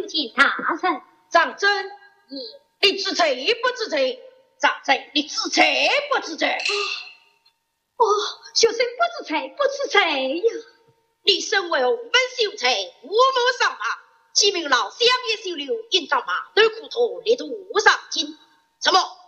见大人。 长真，你知罪不知罪？长真，你知罪不知罪？ 学生不知罪，不知罪呀！ 你身为红门秀才，我谋上马，启明老乡也收留，应当马头苦头，力图上京。什么？